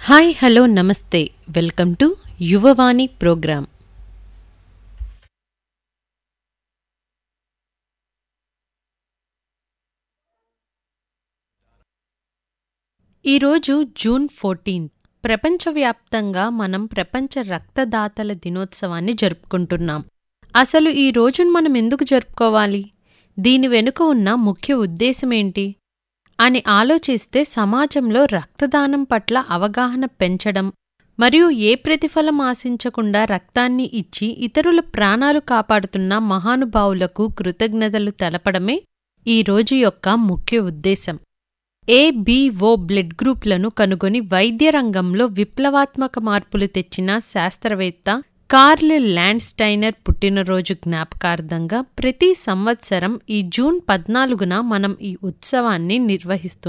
Hi hello నమస్తే welcome to Yuvavani programme. ఈరోజు June 14. ప్రపంచవ్యాప్తంగా మనం ప్రపంచ రక్తదాతల దినోత్సవాన్ని జరుపుకుంటున్నాం. అసలు ఈ రోజును మనం ఎందుకు జరుపుకోవాలి? దీని వెనుక ఉన్న ముఖ్య ఉద్దేశమేంటి అని ఆలోచిస్తే సమాజంలో రక్తదానం పట్ల అవగాహన పెంచడం మరియు ఏ ప్రతిఫలం ఆశించకుండా రక్తాన్ని ఇచ్చి ఇతరుల ప్రాణాలు కాపాడుతున్న మహానుభావులకు కృతజ్ఞతలు తెలపడమే ఈ రోజు యొక్క ముఖ్య ఉద్దేశం. ఏబిఓ బ్లడ్ గ్రూప్లను కనుగొని వైద్య రంగంలో విప్లవాత్మక మార్పులు తెచ్చిన శాస్త్రవేత్త కార్ల్ ల్యాండ్స్టైనర్ పుట్టినరోజు జ్ఞాపకార్థంగా ప్రతి సంవత్సరం ఈ జూన్ 14న మనం ఈ ఉత్సవాన్ని నిర్వహిస్తున్నాం.